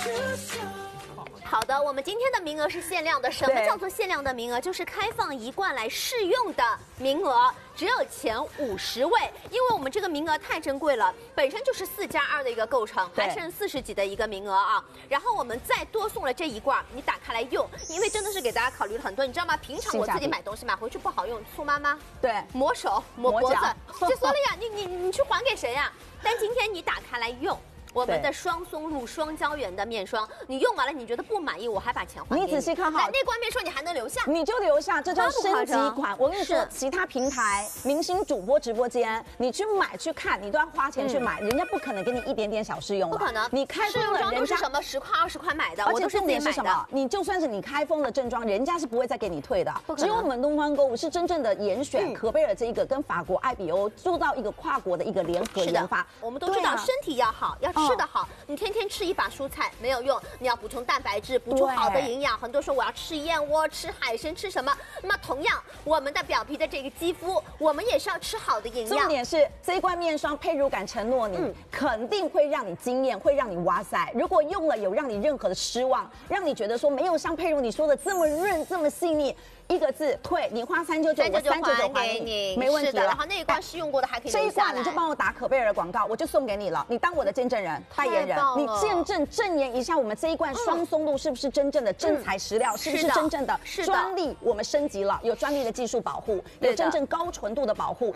好的，我们今天的名额是限量的。什么叫做限量的名额？就是开放1罐来试用的名额，只有前50位。因为我们这个名额太珍贵了，本身就是4+2的一个构成，还剩40几的一个名额啊。然后我们再多送了这1罐，你打开来用，因为真的是给大家考虑了很多，你知道吗？平常我自己买东西买回去不好用，苏妈妈对磨手磨脖子，这索莉亚你去还给谁呀？但今天你打开来用。我们的双松露双胶原的面霜，你用完了你觉得不满意，我还把钱还给你。你仔细看好，那罐面霜你还能留下，你就留下，这叫升级款。我跟你说，其他平台、明星主播直播间，你去买去看，你都要花钱去买，人家不可能给你一点点小试用，不可能。你开封了，人家什么10块20块买的，而且重点是什么？你就算是你开封了正装，人家是不会再给你退的。只有我们东方购物是真正的严选可贝尔这一个跟法国艾比欧做到一个跨国的一个联合研发。我们都知道身体要好，要吃得好，你天天吃一把蔬菜没有用，你要补充蛋白质，补充好的营养。很多说我要吃燕窝、吃海参、吃什么？那么同样，我们的表皮的这个肌肤，我们也是要吃好的营养。重点是这一罐面霜，佩如敢承诺你，肯定会让你惊艳，会让你哇塞！如果用了有让你任何的失望，让你觉得说没有像佩如你说的这么润、这么细腻。1个字退，你花399，我399还给你，没问题了。然后那一罐试用过的还可以留下来。这一罐你就帮我打可贝尔的广告，我就送给你了，你当我的见证人、代言人，你见证证言一下我们这一罐双松露是不是真正的真材实料，是不是真正的专利？我们升级了，有专利的技术保护，有真正高纯度的保护，